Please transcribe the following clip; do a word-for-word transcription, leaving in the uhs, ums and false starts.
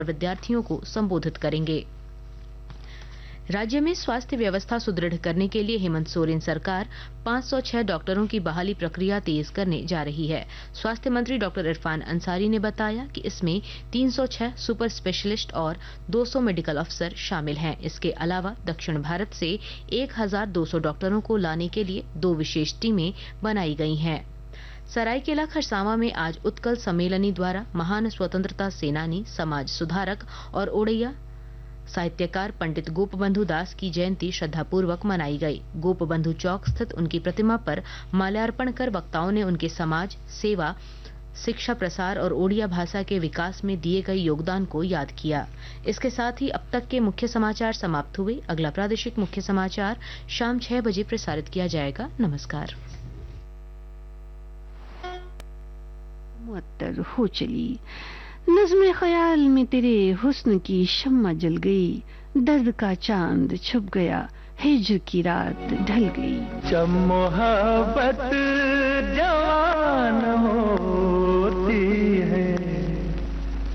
विद्यार्थियों को संबोधित करेंगे। राज्य में स्वास्थ्य व्यवस्था सुदृढ़ करने के लिए हेमंत सोरेन सरकार पाँच सौ छह डॉक्टरों की बहाली प्रक्रिया तेज करने जा रही है। स्वास्थ्य मंत्री डॉक्टर इरफान अंसारी ने बताया कि इसमें तीन सौ छह सुपर स्पेशलिस्ट और दो सौ मेडिकल अफसर शामिल हैं। इसके अलावा दक्षिण भारत से एक हज़ार दो सौ डॉक्टरों को लाने के लिए दो विशेष टीमें बनाई गई हैं। सरायकेला खरसावां में आज उत्कल सम्मेलनी द्वारा महान स्वतंत्रता सेनानी, समाज सुधारक और ओड़िया साहित्यकार पंडित गोपबंधु दास की जयंती श्रद्धापूर्वक मनाई गई। गोपबंधु चौक स्थित उनकी प्रतिमा पर माल्यार्पण कर वक्ताओं ने उनके समाज सेवा, शिक्षा प्रसार और ओडिया भाषा के विकास में दिए गए योगदान को याद किया। इसके साथ ही अब तक के मुख्य समाचार समाप्त हुए। अगला प्रादेशिक मुख्य समाचार शाम छह बजे प्रसारित किया जाएगा। नमस्कार। मुअत्तर हो चली नज़्म ख्याल में तेरे हुस्न की शम्मा जल गई, दर्द का चांद छुप गया, हिज्र की रात ढल गई। जब मोहब्बत जवान